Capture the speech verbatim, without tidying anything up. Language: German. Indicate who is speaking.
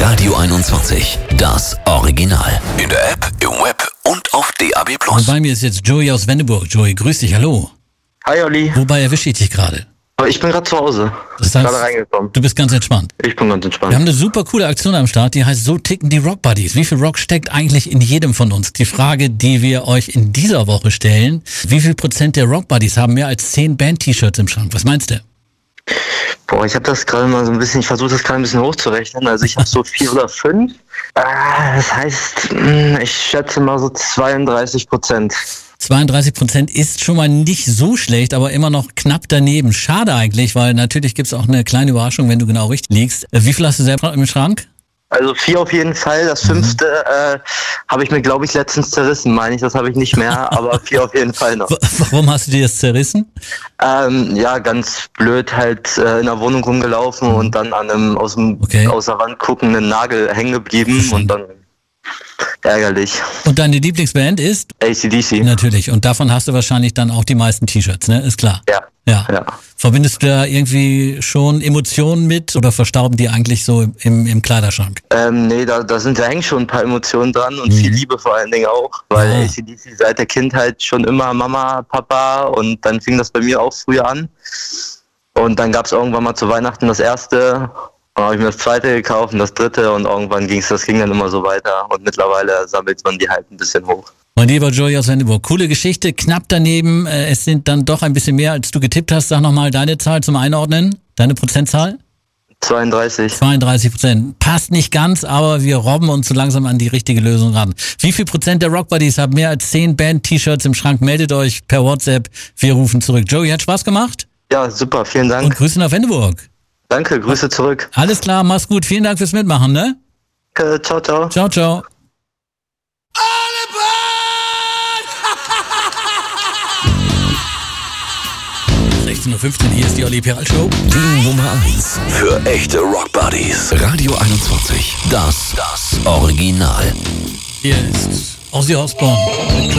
Speaker 1: Radio einundzwanzig, das Original. In der App, im Web und auf D A B plus.
Speaker 2: Und bei mir ist jetzt Joey aus Wendeburg. Joey, grüß dich, hallo.
Speaker 3: Hi Olli.
Speaker 2: Wobei erwische ich dich gerade?
Speaker 3: Ich bin gerade zu Hause.
Speaker 2: Das heißt,
Speaker 3: gerade reingekommen.
Speaker 2: Du bist ganz entspannt.
Speaker 3: Ich bin ganz entspannt.
Speaker 2: Wir haben eine super coole Aktion am Start, die heißt So ticken die Rock Buddies. Wie viel Rock steckt eigentlich in jedem von uns? Die Frage, die wir euch in dieser Woche stellen: Wie viel Prozent der Rock Buddies haben mehr als zehn Band-T-Shirts im Schrank? Was meinst du?
Speaker 3: Boah, ich habe das gerade mal so ein bisschen, ich versuche das gerade ein bisschen hochzurechnen. Also ich habe so vier oder fünf. Ah, das heißt, ich schätze mal so zweiunddreißig Prozent.
Speaker 2: zweiunddreißig Prozent ist schon mal nicht so schlecht, aber immer noch knapp daneben. Schade eigentlich, weil natürlich gibt's auch eine kleine Überraschung, wenn du genau richtig liegst. Wie viel hast du selber im Schrank?
Speaker 3: Also vier auf jeden Fall. Das fünfte äh, habe ich mir, glaube ich, letztens zerrissen, meine ich. Das habe ich nicht mehr, aber vier auf jeden Fall noch.
Speaker 2: Warum hast du dir das zerrissen?
Speaker 3: Ähm, ja, ganz blöd halt äh, in der Wohnung rumgelaufen und dann an einem aus, dem,
Speaker 2: Okay.
Speaker 3: aus der Wand guckenden Nagel hängen geblieben und dann ärgerlich.
Speaker 2: Und deine Lieblingsband ist?
Speaker 3: A C D C.
Speaker 2: Natürlich. Und davon hast du wahrscheinlich dann auch die meisten T-Shirts, ne? Ist klar.
Speaker 3: Ja.
Speaker 2: Ja.
Speaker 3: Ja.
Speaker 2: Verbindest du da irgendwie schon Emotionen mit oder verstauben die eigentlich so im, im Kleiderschrank?
Speaker 3: Ähm, nee, da, da sind da hängen schon ein paar Emotionen dran und
Speaker 2: Mhm.
Speaker 3: viel Liebe vor allen Dingen auch, weil
Speaker 2: Ah.
Speaker 3: A C D C seit der Kindheit schon immer Mama, Papa und dann fing das bei mir auch früher an. Und dann gab es irgendwann mal zu Weihnachten das erste, dann habe ich mir das zweite gekauft und das dritte und irgendwann ging's, das ging dann immer so weiter und mittlerweile sammelt man die halt ein bisschen hoch.
Speaker 2: Mein lieber Joey aus Wendeburg, coole Geschichte, knapp daneben. Äh, Es sind dann doch ein bisschen mehr, als du getippt hast. Sag nochmal deine Zahl zum Einordnen, deine Prozentzahl?
Speaker 3: zweiunddreißig.
Speaker 2: zweiunddreißig Prozent. Passt nicht ganz, aber wir robben uns so langsam an die richtige Lösung ran. Wie viel Prozent der Rock Buddies haben mehr als zehn Band-T-Shirts im Schrank? Meldet euch per WhatsApp, wir rufen zurück. Joey, hat Spaß gemacht?
Speaker 3: Ja, super, vielen Dank.
Speaker 2: Und Grüße nach Wendeburg.
Speaker 3: Danke, Grüße zurück.
Speaker 2: Alles klar, mach's gut. Vielen Dank fürs Mitmachen, ne?
Speaker 3: Danke, ciao, ciao.
Speaker 2: Ciao, ciao. sechzehn Uhr fünfzehn, hier ist die Olli Peral Show.
Speaker 1: Die Nummer eins für echte Rock Buddies. Radio einundzwanzig, das, das Original.
Speaker 2: Hier ist Ozzy Osbourne.